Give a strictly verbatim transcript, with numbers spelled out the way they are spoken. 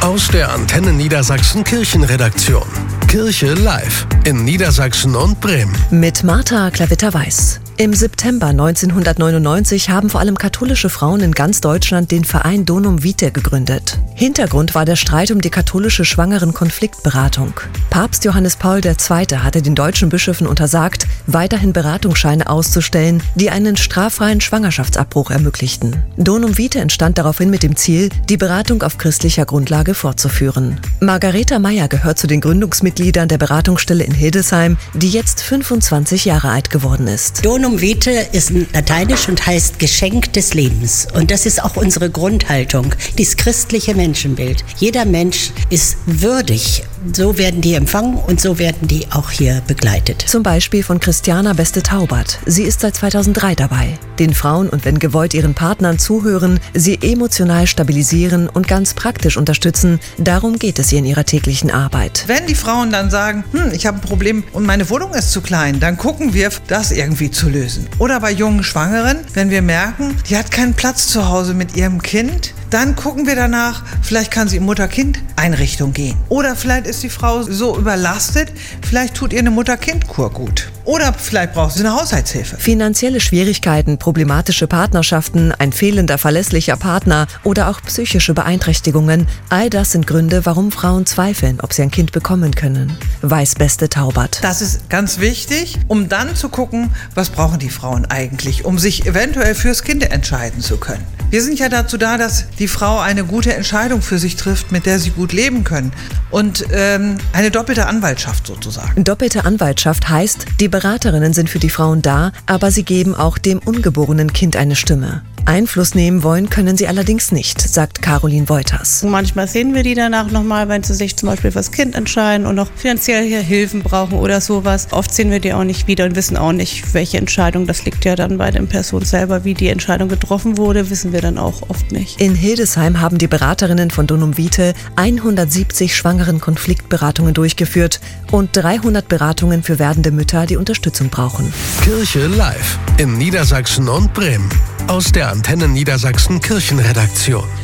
Aus der Antenne Niedersachsen Kirchenredaktion. Kirche live in Niedersachsen und Bremen. Mit Martha Klavitter-Weiß. Im September neunzehnhundertneunundneunzig haben vor allem katholische Frauen in ganz Deutschland den Verein Donum Vitae gegründet. Hintergrund war der Streit um die katholische Schwangeren-Konfliktberatung. Papst Johannes Paul der Zweite hatte den deutschen Bischöfen untersagt, weiterhin Beratungsscheine auszustellen, die einen straffreien Schwangerschaftsabbruch ermöglichten. Donum Vitae entstand daraufhin mit dem Ziel, die Beratung auf christlicher Grundlage fortzuführen. Margareta Meyer gehört zu den Gründungsmitgliedern der Beratungsstelle in Hildesheim, die jetzt fünfundzwanzig Jahre alt geworden ist. Donum Vitae ist lateinisch und heißt Geschenk des Lebens. Und das ist auch unsere Grundhaltung, dieses christliche Menschenbild. Jeder Mensch ist würdig. So werden die empfangen und so werden die auch hier begleitet. Zum Beispiel von Christiana Beste-Taubert. Sie ist seit zweitausenddrei dabei. Den Frauen und wenn gewollt ihren Partnern zuhören, sie emotional stabilisieren und ganz praktisch unterstützen. Darum geht es ihr in ihrer täglichen Arbeit. Wenn die Frauen dann sagen, hm, ich habe ein Problem und meine Wohnung ist zu klein, dann gucken wir, das irgendwie zu lösen. Oder bei jungen Schwangeren, wenn wir merken, die hat keinen Platz zu Hause mit ihrem Kind, dann gucken wir danach, vielleicht kann sie in Mutter-Kind-Einrichtung gehen. Oder vielleicht ist die Frau so überlastet, vielleicht tut ihr eine Mutter-Kind-Kur gut. Oder vielleicht braucht sie eine Haushaltshilfe. Finanzielle Schwierigkeiten, problematische Partnerschaften, ein fehlender verlässlicher Partner oder auch psychische Beeinträchtigungen, all das sind Gründe, warum Frauen zweifeln, ob sie ein Kind bekommen können. Weiß Beste-Taubert. Das ist ganz wichtig, um dann zu gucken, was brauchen die Frauen eigentlich, um sich eventuell fürs Kind entscheiden zu können. Wir sind ja dazu da, dass die Frau eine gute Entscheidung für sich trifft, mit der sie gut leben können. Und ähm, eine doppelte Anwaltschaft sozusagen. Doppelte Anwaltschaft heißt, die Beraterinnen sind für die Frauen da, aber sie geben auch dem ungeborenen Kind eine Stimme. Einfluss nehmen wollen können sie allerdings nicht, sagt Caroline Wolters. Manchmal sehen wir die danach nochmal, wenn sie sich zum Beispiel fürs Kind entscheiden und noch finanziell hier Hilfen brauchen oder sowas. Oft sehen wir die auch nicht wieder und wissen auch nicht, welche Entscheidung. Das liegt ja dann bei der Person selber. Wie die Entscheidung getroffen wurde, wissen wir dann auch oft nicht. In Hildesheim haben die Beraterinnen von Donum Vitae hundertsiebzig Schwangeren-Konfliktberatungen durchgeführt und dreihundert Beratungen für werdende Mütter, die Unterstützung brauchen. Kirche live in Niedersachsen und Bremen. Aus der Antenne Niedersachsen Kirchenredaktion.